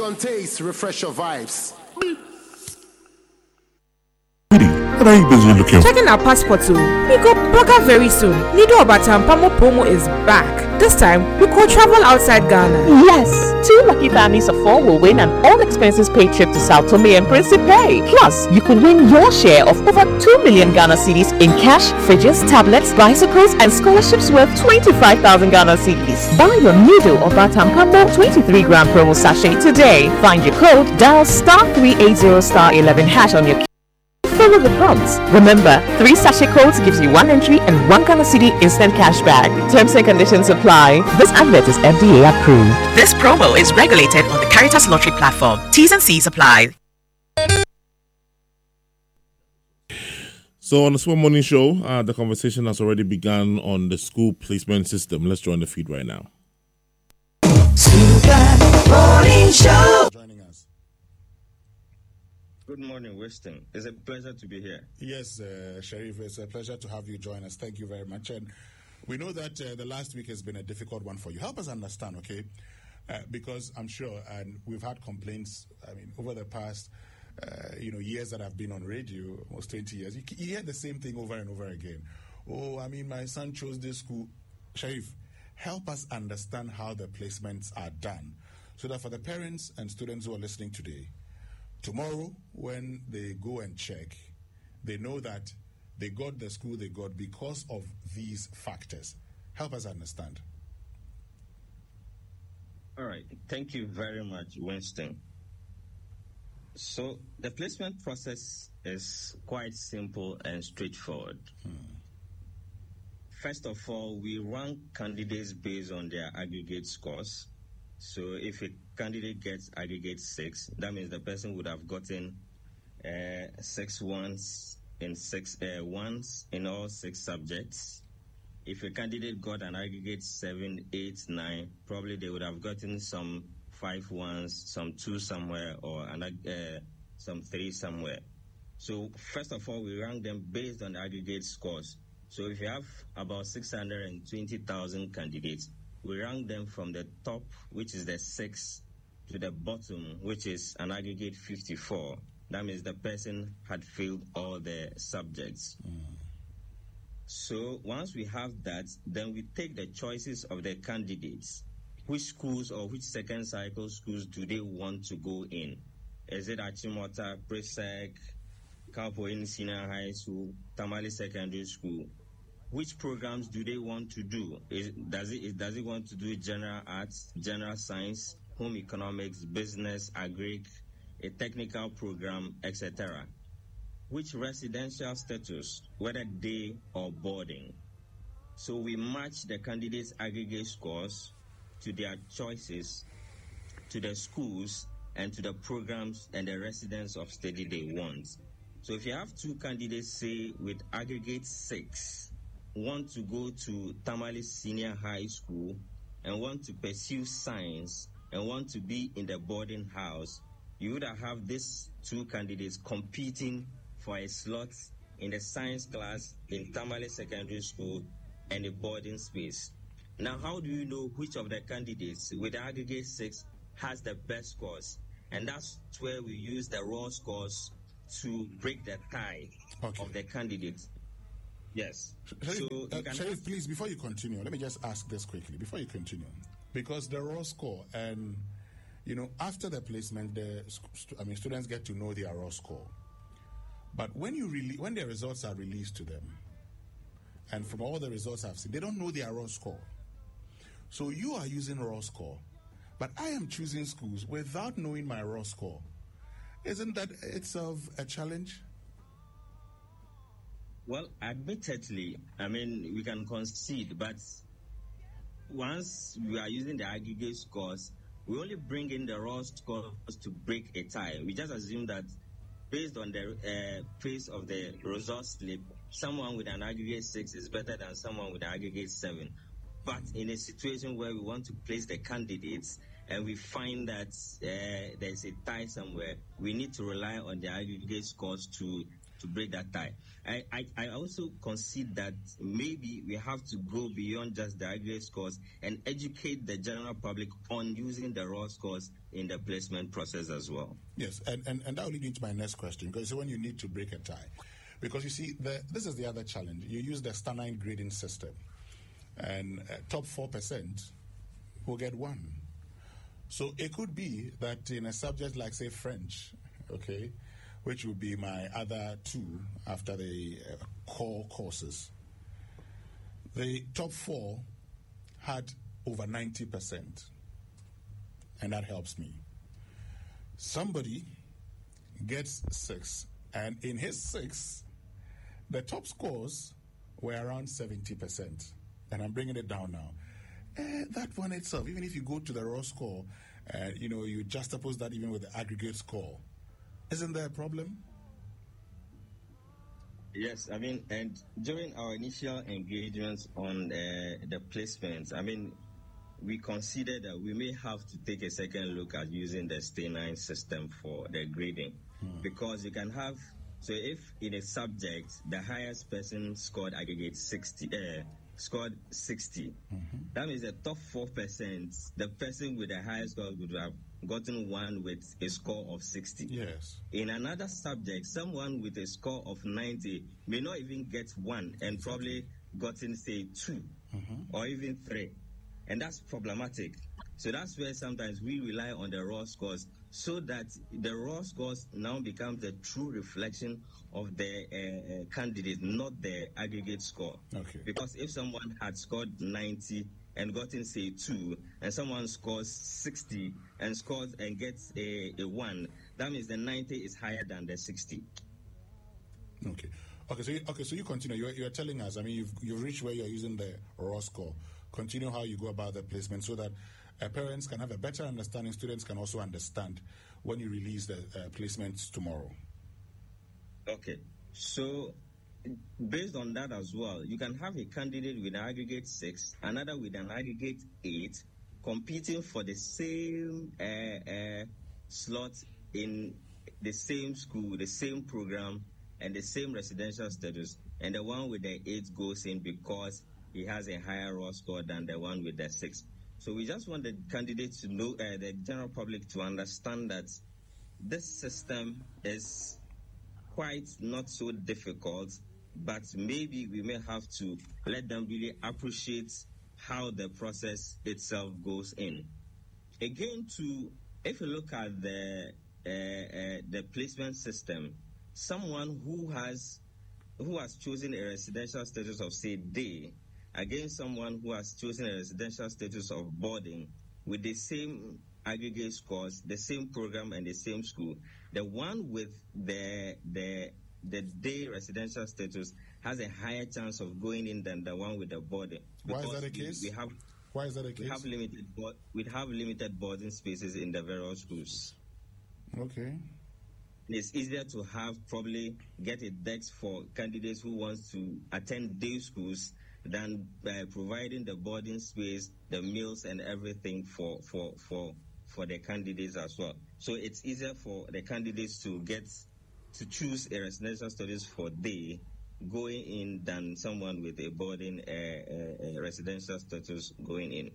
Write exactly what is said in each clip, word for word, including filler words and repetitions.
Excellent taste, refresh your vibes. What are you busy looking for? Checking our passport too. We go Burger very soon. Nido Obatam Pamo promo is back. This time, we go travel outside Ghana. Yes! Two lucky families of four will win an all-expenses paid trip to Sao Tome and Principe. Plus, you could win your share of over two million Ghana cedis in cash, fridges, tablets, bicycles, and scholarships worth twenty-five thousand Ghana cedis. Buy your Nido Obatam Pamo twenty-three gram promo sachet today. Find your code, dial star three eighty star eleven hash on your follow the prompts. Remember, three sachet codes gives you one entry and one Ghana cedi instant cash back. Terms and conditions apply. This advert is F D A approved. This promo is regulated on the Caritas Lottery platform. T's and C's apply. So on the Small Morning Show, uh, the conversation has already begun on the school placement system. Let's join the feed right now. Super Morning Show. Joining us. Good morning, Weston. It's a pleasure to be here. Yes, uh, Sheriff, it's a pleasure to have you join us. Thank you very much. And we know that uh, the last week has been a difficult one for you. Help us understand, okay? Uh, because I'm sure, and we've had complaints, I mean, over the past, uh, you know, years that I've been on radio, almost twenty years, you, you hear the same thing over and over again. Oh, I mean, my son chose this school. Sheriff, help us understand how the placements are done so that for the parents and students who are listening today, tomorrow, when they go and check, they know that they got the school they got because of these factors. Help us understand. All right. Thank you very much, Winston. So the placement process is quite simple and straightforward. Hmm. First of all, we rank candidates based on their aggregate scores. So if a candidate gets aggregate six, that means the person would have gotten uh, six ones in six uh, ones in all six subjects. If a candidate got an aggregate seven, eight, nine, probably they would have gotten some five ones, some two somewhere, or an, uh, some three somewhere. So first of all, we rank them based on aggregate scores. So if you have about six hundred twenty thousand candidates, we rank them from the top, which is the six, to the bottom, which is an aggregate fifty-four. That means the person had failed all the subjects. Mm. So once we have that, then we take the choices of the candidates. Which schools or which second cycle schools do they want to go in? Is it Achimota, Presec, Kalpoin Senior High School, Tamale Secondary School? Which programs do they want to do? Is, does it does it want to do general arts, general science, home economics, business, agric, a technical program, et cetera? Which residential status, whether day or boarding? So we match the candidates' aggregate scores to their choices, to the schools, and to the programs and the residents of study they want. So if you have two candidates, say, with aggregate six, want to go to Tamale Senior High School and want to pursue science and want to be in the boarding house, you would have these two candidates competing for a slot in the science class in Tamale Secondary School and a boarding space. Now, how do you know which of the candidates with aggregate six has the best scores? And that's where we use the raw scores to break the tie okay. of the candidates. Yes. Sheriff, so uh, Sheriff, please, before you continue, let me just ask this quickly, before you continue. Because the raw score, and, you know, after the placement, the I mean, students get to know their raw score. But when you really, when the results are released to them, and from all the results I've seen, they don't know their raw score. So you are using raw score, but I am choosing schools without knowing my raw score. Isn't that itself a challenge? Well, admittedly, I mean, we can concede, but once we are using the aggregate scores, we only bring in the raw scores to break a tie. We just assume that based on the uh, face of the result slip, someone with an aggregate six is better than someone with an aggregate seven. But in a situation where we want to place the candidates and we find that uh, there's a tie somewhere, we need to rely on the aggregate scores to to break that tie. I, I, I also concede that maybe we have to go beyond just the aggregate scores and educate the general public on using the raw scores in the placement process as well. Yes, and, and, and that will lead into my next question, because when you need to break a tie. Because you see, the, this is the other challenge. You use the standard grading system, and uh, top four percent will get one. So it could be that in a subject like, say, French, okay, which would be my other two after the uh, core courses, the top four had over ninety percent, and that helps me. Somebody gets six, and in his six, the top scores were around seventy percent, and I'm bringing it down now. Uh, that one itself, even if you go to the raw score, uh, you know, you juxtapose that even with the aggregate score, isn't there a problem? Yes, I mean, and during our initial engagements on uh, the placements, I mean, we considered that we may have to take a second look at using the Stay nine system for the grading, hmm. because you can have, so if in a subject the highest person scored aggregate sixty, uh, scored sixty, mm-hmm. that means the top four percent, the person with the highest score would have gotten one with a score of sixty. Yes. In another subject, someone with a score of ninety may not even get one and exactly. probably gotten, say, two mm-hmm. or even three. And that's problematic. So that's where sometimes we rely on the raw scores, so that the raw scores now become the true reflection of the uh, uh, candidate, not the aggregate score. Okay. Because if someone had scored ninety and gotten, say, two, and someone scores sixty and scores and gets a, a one, that means the ninety is higher than the sixty. Okay. Okay, so you, okay, so you continue. You're, you're telling us, I mean, you've, you've reached where you're using the raw score. Continue how you go about the placement so that uh, parents can have a better understanding, students can also understand when you release the uh, placements tomorrow. Okay, so based on that as well, you can have a candidate with an aggregate six, another with an aggregate eight, competing for the same uh, uh, slot in the same school, the same program, and the same residential status, and the one with the eight goes in because he has a higher raw score than the one with the six. So we just want the candidates to know, uh, the general public to understand that this system is quite not so difficult, but maybe we may have to let them really appreciate how the process itself goes in. Again, to if you look at the uh, uh, the placement system, someone who has who has chosen a residential status of, say, day, against someone who has chosen a residential status of boarding with the same aggregate scores, the same program, and the same school, the one with the the the day residential status has a higher chance of going in than the one with the boarding. Why is that the case? We, we have Why is that the case? We have limited we have limited boarding spaces in the various schools. Okay. It's easier to have probably get a desk for candidates who want to attend day schools than uh, providing the boarding space, the meals, and everything for for for for the candidates as well. So it's easier for the candidates to get to choose a residential studies for day going in than someone with a boarding uh, uh, uh, residential status going in.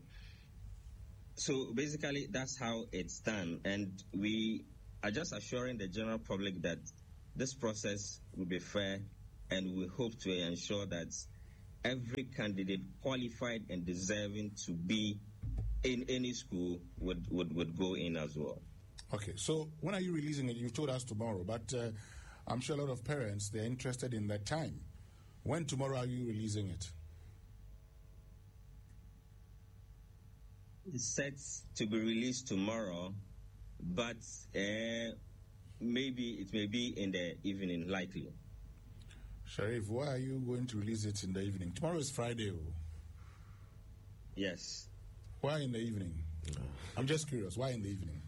So basically, that's how it's done, and we are just assuring the general public that this process will be fair, and we hope to ensure that every candidate qualified and deserving to be in any school would, would, would go in as well. Okay, so when are you releasing it? You told us tomorrow, but uh, I'm sure a lot of parents, they're interested in that time. When tomorrow are you releasing it? It's set to be released tomorrow, but uh, maybe it may be in the evening, likely. Sharif, why are you going to release it in the evening? Tomorrow is Friday. Oh. Yes. Why in the evening? I'm just curious. Why in the evening?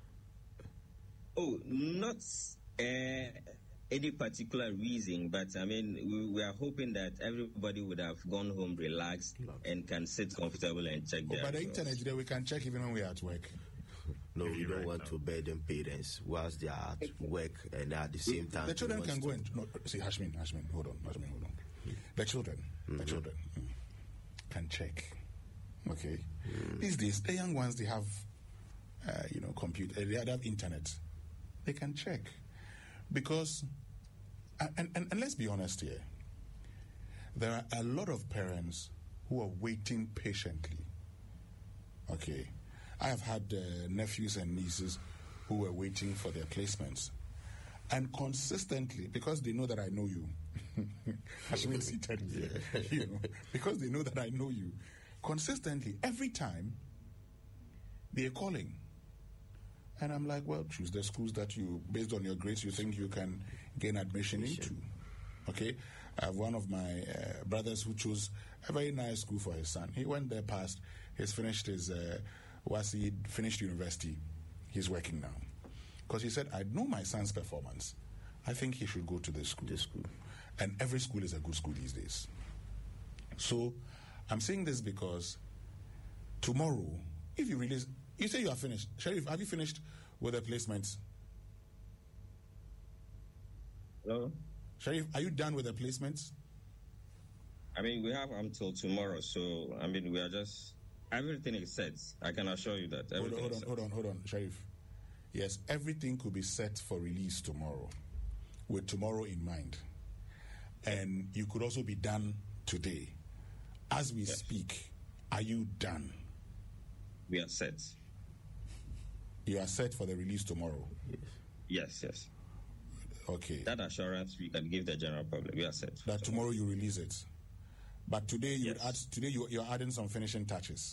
Oh, not uh, any particular reason, but I mean, we, we are hoping that everybody would have gone home relaxed and can sit comfortable and check oh, their By the results. internet, today we can check even when we are at work. No, we don't right want now. to burden parents whilst they are at work and at the same time. The children we can want go to- and no, see Hashmin, Hashmin, hold on, Hashmin, hold on. The children, the children mm, can check. Okay, these days the young ones they have, uh, you know, computer, they have internet. They can check because, and, and and let's be honest here. There are a lot of parents who are waiting patiently. Okay, I have had uh, nephews and nieces who were waiting for their placements. And consistently, because they know that I know you, Hashmin seated here, you know, because they know that I know you, consistently, every time, they're calling. And I'm like, well, choose the schools that you, based on your grades, you think you can gain admission into. Okay? I have one of my uh, brothers who chose a very nice school for his son. He went there past, he's finished his, uh, was he finished university, he's working now. Because he said, I know my son's performance. I think he should go to this school. This school. And every school is a good school these days. So I'm saying this because tomorrow, if you release, you say you are finished. Sheriff, have you finished with the placements? Hello? Sheriff, are you done with the placements? I mean, we have until tomorrow, so I mean, we are just everything is set. I can assure you that Hold everything on, hold is on, set. hold on, hold on, Sheriff. Yes, everything could be set for release tomorrow, with tomorrow in mind. And you could also be done today. As we Yes. speak, are you done? We are set. You are set for the release tomorrow. Yes, yes. Okay. That assurance we can give the general public. We are set. That tomorrow you release it. But today you would Yes. add today you, you're adding some finishing touches.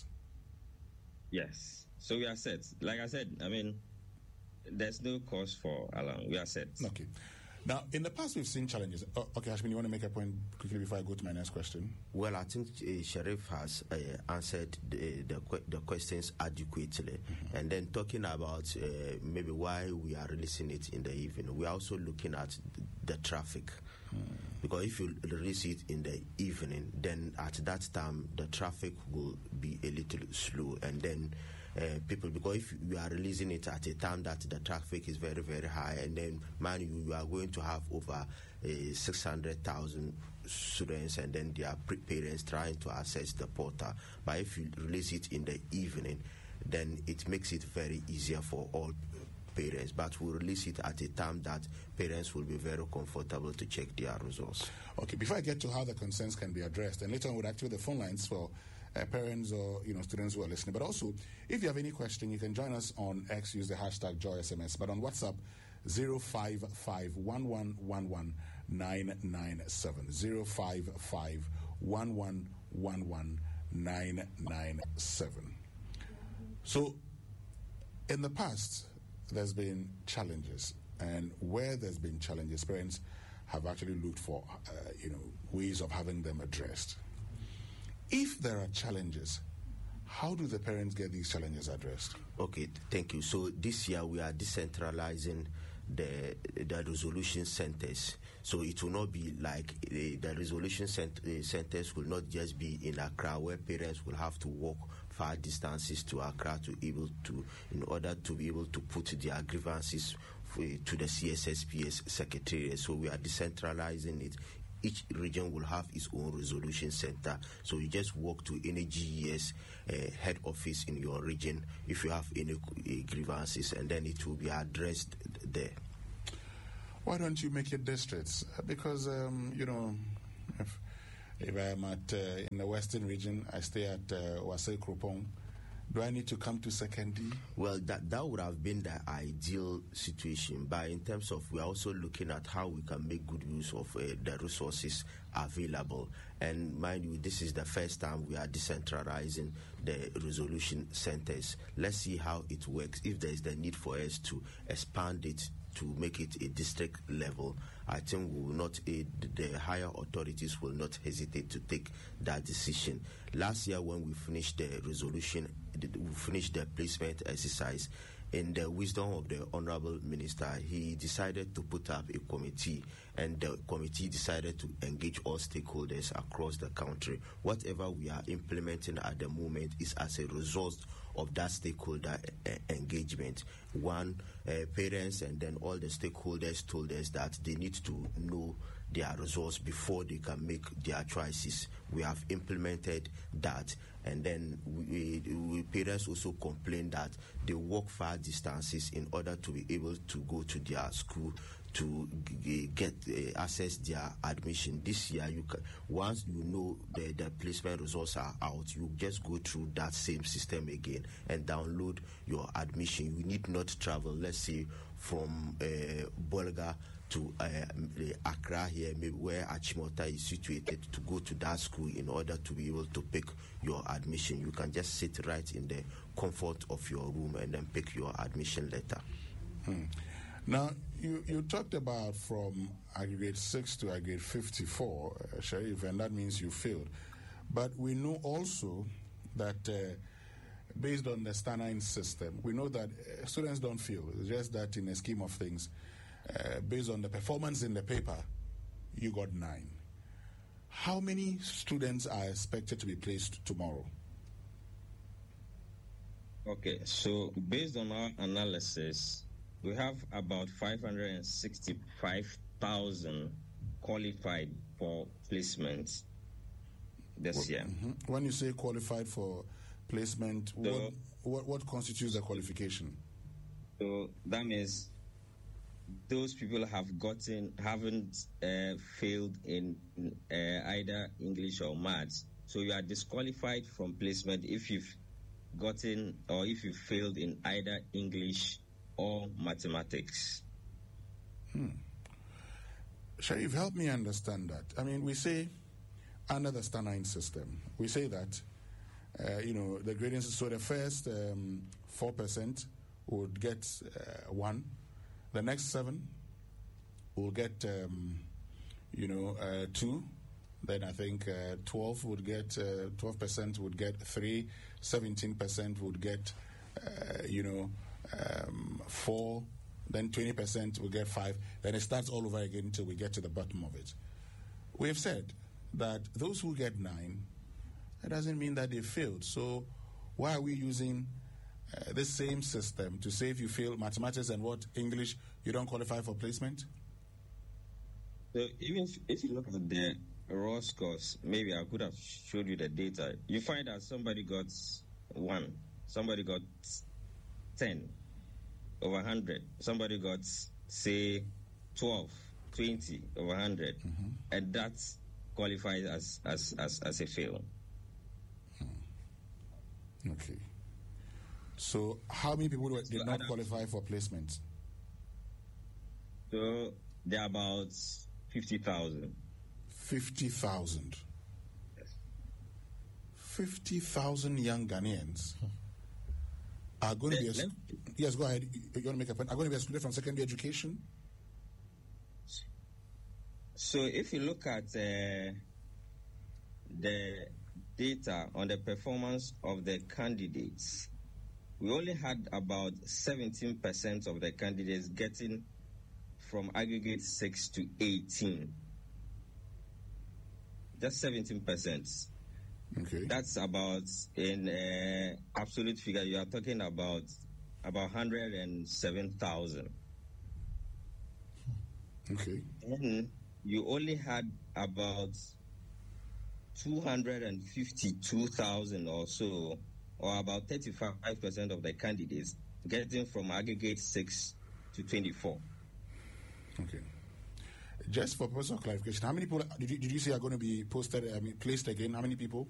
Yes. So we are set. Like I said, I mean, there's no cause for alarm. We are set. Okay. Now, in the past, we've seen challenges. Oh, okay, Hashmin, you want to make a point quickly before I go to my next question? Well, I think uh, Sheriff has uh, answered the, the que- the questions adequately. Mm-hmm. And then talking about uh, maybe why we are releasing it in the evening, we are also looking at the traffic. Mm. Because if you release it in the evening, then at that time, the traffic will be a little slow. And then uh, people, because if you are releasing it at a time that the traffic is very, very high, and then, man, you, you are going to have over uh, six hundred thousand students and then their parents trying to access the portal. But if you release it in the evening, then it makes it very easier for all parents. But we release it at a time that parents will be very comfortable to check their results. Okay, before I get to how the concerns can be addressed, and later on we'll activate the phone lines for uh, parents or you know students who are listening. But also, if you have any question, you can join us on X, use the hashtag Joy S M S. But on WhatsApp, zero five five one one one one nine nine seven zero five five one one one one nine nine seven. So, in the past, there's been challenges, and where there's been challenges, parents have actually looked for, uh, you know, ways of having them addressed. If there are challenges, how do the parents get these challenges addressed? Okay, thank you. So this year we are decentralizing the the resolution centers. So it will not be like uh, the resolution cent- uh, centers will not just be in Accra, where parents will have to walk far distances to Accra to able to in order to be able to put their grievances for, to the C S S P S secretariat. So we are decentralizing it. Each region will have its own resolution center. So you just walk to any G E S uh, head office in your region if you have any uh, grievances, and then it will be addressed there. Why don't you make it districts? Because, um, you know, if, if I'm at uh, in the western region, I stay at uh, Wasai Kropong. Do I need to come to Sekondi? Well, that, that would have been the ideal situation. But in terms of, we're also looking at how we can make good use of uh, the resources available. And mind you, this is the first time we are decentralizing the resolution centers. Let's see how it works. If there is the need for us to expand it to make it a district level, I think we will not, uh, the higher authorities will not hesitate to take that decision. Last year when we finished the resolution, we finished the placement exercise, in the wisdom of the Honorable Minister, he decided to put up a committee, and the committee decided to engage all stakeholders across the country. Whatever we are implementing at the moment is as a result of that stakeholder uh, engagement. One, uh, parents and then all the stakeholders told us that they need to know their results before they can make their choices. We have implemented that, and then we, we, parents also complain that they walk far distances in order to be able to go to their school to g- get uh, access their admission. This year, you can, once you know the, the placement results are out, you just go through that same system again and download your admission. You need not travel, let's say, from uh, Bolga to uh, Accra here, maybe where Achimota is situated, to go to that school in order to be able to pick your admission. You can just sit right in the comfort of your room and then pick your admission letter. Hmm. Now, you, you talked about from aggregate six to aggregate fifty-four, uh, Sharif, and that means you failed. But we know also that uh, based on the Stanine system, we know that uh, students don't fail. It's just that in a scheme of things, uh, based on the performance in the paper, you got nine. How many students are expected to be placed tomorrow? Okay, so based on our analysis, we have about five hundred sixty-five thousand qualified for placement this Well, year. Mm-hmm. When you say qualified for placement, So, what, what what constitutes a qualification? So that means those people have gotten haven't uh, failed in uh, either English or maths. So you are disqualified from placement if you've gotten or if you failed in either English or mathematics. Hmm. Sharif, help me understand that. I mean, we say under the Stanine system, we say that, uh, you know, the grading, so the first um, four percent would get uh, one, the next seven will get, um, you know, uh, two, then I think uh, twelve would get, uh, twelve percent would get three, seventeen percent would get, uh, you know, Um, four, then twenty percent will get five, then it starts all over again until we get to the bottom of it. We've said that those who get nine, that doesn't mean that they failed. So why are we using uh, this same system to say if you fail mathematics and what, English, you don't qualify for placement? So even if, if you look at the raw scores, maybe I could have showed you the data. You find that somebody got one, somebody got ten over one hundred, somebody got, say, twelve, twenty over one hundred, mm-hmm. and that qualifies as, as, as, as a fail. Hmm. Okay. So how many people did so not qualify for placement? So there are about fifty thousand. fifty thousand? Yes. fifty thousand young Ghanaians are going to be, let, yes, go ahead, you want to make a point, are going to be excluded from secondary education? So if you look at uh, the data on the performance of the candidates, we only had about seventeen percent of the candidates getting from aggregate six to eighteen. Just seventeen percent. Okay. That's about, in uh, absolute figure, you are talking about about one hundred seven thousand. Okay. And you only had about two hundred fifty-two thousand or so, or about thirty-five percent of the candidates getting from aggregate six to twenty-four. Okay. Just for personal clarification, how many people did you, did you say are going to be posted, I mean, placed again? How many people?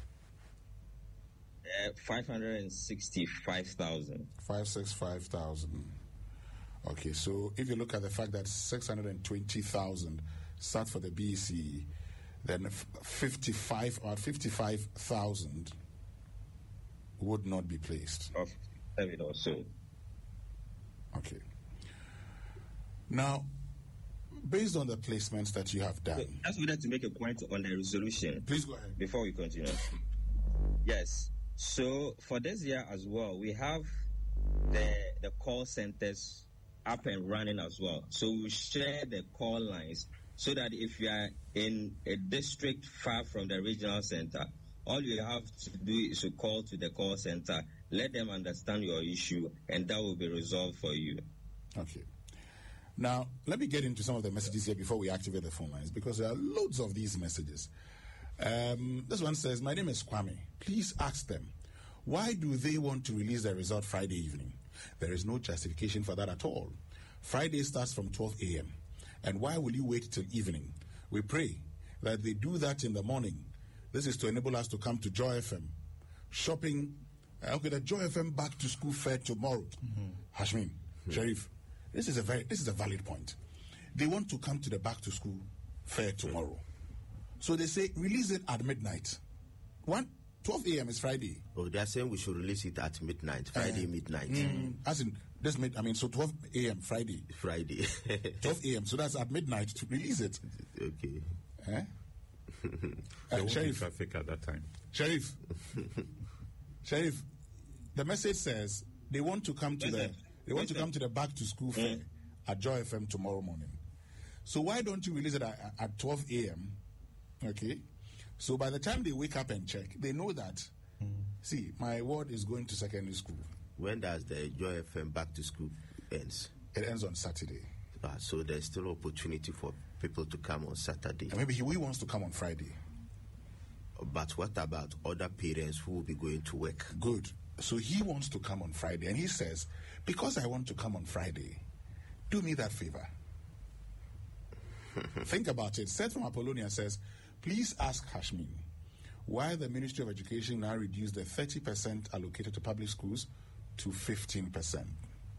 Uh, five hundred sixty-five thousand. five hundred sixty-five thousand. Okay, so if you look at the fact that six hundred twenty thousand start for the B E C E, then fifty-five or fifty-five thousand would not be placed. Of seven or so. Okay. Now, based on the placements that you have done, So I just wanted to make a point on the resolution. Please go ahead. Before we continue. Yes. So for this year as well, we have the the call centers up and running as well. So we share the call lines so that if you are in a district far from the regional center, all you have to do is to call to the call center let them understand your issue, and that will be resolved for you. Okay. Now, let me get into some of the messages here before we activate the phone lines, because there are loads of these messages. Um, this one says, my name is Kwame. Please ask them, why do they want to release the result Friday evening? There is no justification for that at all. Friday starts from twelve a.m. And why will you wait till evening? We pray that they do that in the morning. This is to enable us to come to Joy F M. Shopping, uh, okay, the Joy F M back to school fair tomorrow. Mm-hmm. Hashmin, mm-hmm. Sharif, this is a very, this is a valid point. They want to come to the back to school fair tomorrow. So they say, release it at midnight. One, twelve a.m. is Friday. Oh, they're saying we should release it at midnight, Friday uh, midnight. Mm, as in, this mid, I mean, so twelve a.m. Friday. Friday. twelve a.m. So that's at midnight to release it. Okay. Eh? There uh, won't Sharif, be traffic at that time. Sharif, Sharif, the message says they want to come to the they want to come to the back to school fair at Joy F M tomorrow morning. So why don't you release it at, at twelve a.m.? Okay. So by the time they wake up and check, they know that. Mm. See, my ward is going to secondary school. When does the Joy F M back to school ends? It ends on Saturday. Ah, so there's still opportunity for people to come on Saturday. And maybe he, he wants to come on Friday. But what about other parents who will be going to work? Good. So he wants to come on Friday, and he says, because I want to come on Friday, do me that favor. Think about it. Seth from Apollonia says, please ask Hashmin why the Ministry of Education now reduced the thirty percent allocated to public schools to fifteen percent.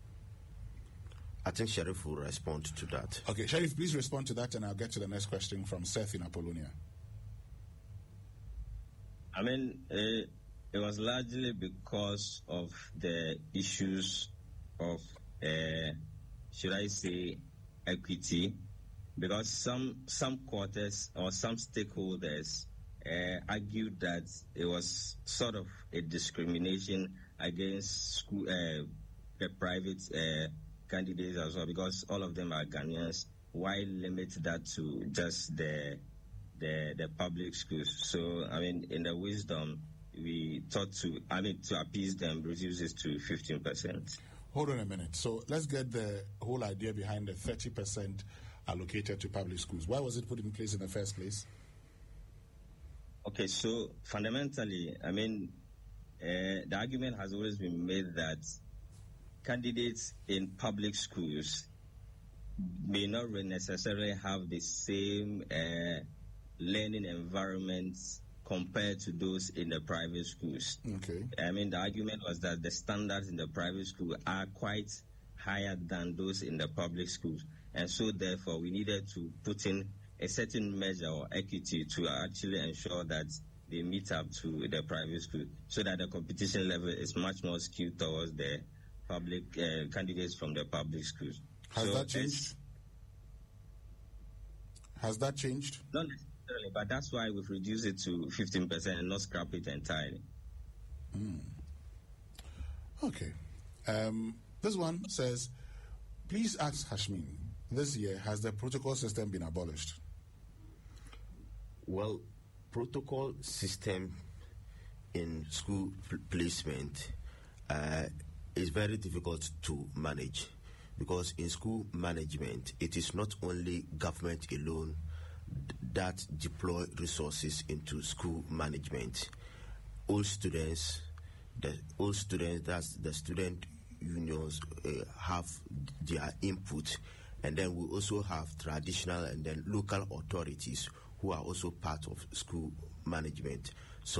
I think Sheriff will respond to that. Okay, Sheriff, please respond to that, and I'll get to the next question from Seth in Apollonia. I mean, uh, it was largely because of the issues of, uh, should I say, equity, because some some quarters or some stakeholders uh, argued that it was sort of a discrimination against school, uh, the private uh, candidates as well, because all of them are Ghanaians. Why limit that to just the the the public schools? So, I mean, in the wisdom, we thought to, I mean, to appease them, reduce it to fifteen percent. Hold on a minute. So let's get the whole idea behind the thirty percent allocated to public schools. Why was it put in place in the first place? Okay, so fundamentally, I mean, uh, the argument has always been made that candidates in public schools may not necessarily have the same uh, learning environments compared to those in the private schools. Okay. I mean, the argument was that the standards in the private school are quite higher than those in the public schools. And so, therefore, we needed to put in a certain measure or equity to actually ensure that they meet up to the private school, so that the competition level is much more skewed towards the public uh, candidates from the public schools. Has so that changed? Has that changed? Not necessarily, but that's why we've reduced it to fifteen percent and not scrap it entirely. Mm. Okay. Um, this one says, please ask Hashmin, this year, has the protocol system been abolished? Well, protocol system in school pl- placement uh, is very difficult to manage, because in school management, it is not only government alone d- that deploy resources into school management. All students, the all students, that's the student unions uh, have their input. And then we also have traditional and then local authorities who are also part of school management.